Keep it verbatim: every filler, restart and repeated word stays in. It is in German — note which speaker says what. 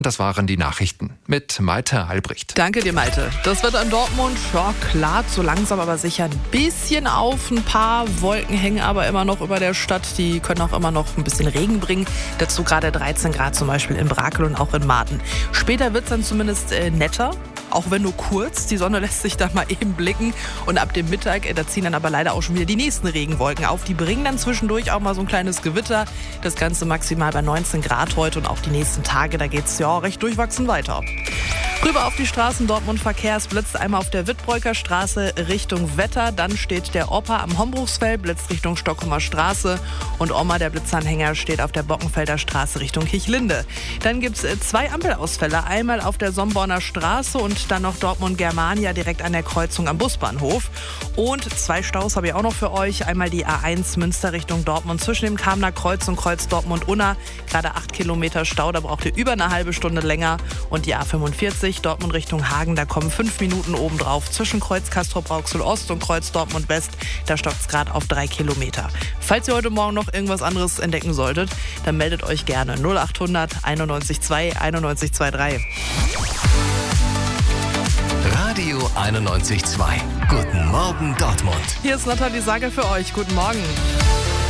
Speaker 1: Das waren die Nachrichten mit Malte Albrecht.
Speaker 2: Danke dir, Malte. Das wird an Dortmund, ja klar, so langsam aber sicher ein bisschen auf. Ein paar Wolken hängen aber immer noch über der Stadt. Die können auch immer noch ein bisschen Regen bringen. Dazu gerade dreizehn Grad zum Beispiel in Brakel und auch in Marten. Später wird es dann zumindest äh, netter. Auch wenn nur kurz, die Sonne lässt sich da mal eben blicken. Und ab dem Mittag, da ziehen dann aber leider auch schon wieder die nächsten Regenwolken auf. Die bringen dann zwischendurch auch mal so ein kleines Gewitter. Das Ganze maximal bei neunzehn Grad heute und auch die nächsten Tage, da geht's ja recht durchwachsen weiter. Rüber auf die Straßen Dortmund Verkehr. Es blitzt einmal auf der Wittbreuker Straße Richtung Wetter. Dann steht der Opa am Hombruchsfeld, blitzt Richtung Stockholmer Straße. Und Oma, der Blitzanhänger, steht auf der Bockenfelder Straße Richtung Kirchlinde. Dann gibt es zwei Ampelausfälle. Einmal auf der Somborner Straße und dann noch Dortmund-Germania direkt an der Kreuzung am Busbahnhof. Und zwei Staus habe ich auch noch für euch. Einmal die A eins Münster Richtung Dortmund zwischen dem Kamener Kreuz und Kreuz Dortmund-Unna. Gerade acht Kilometer Stau, da braucht ihr über eine halbe Stunde länger. Und die A fünfundvierzig Dortmund Richtung Hagen, da kommen fünf Minuten obendrauf zwischen Kreuz Castrop-Rauxel Ost und Kreuz Dortmund West. Da stockt es gerade auf drei Kilometer. Falls ihr heute Morgen noch irgendwas anderes entdecken solltet, dann meldet euch gerne null achthundert einundneunzig zwei einundneunzig drei.
Speaker 3: Radio einundneunzig Komma zwei. Guten Morgen Dortmund.
Speaker 2: Hier ist Nathalie Sager für euch. Guten Morgen.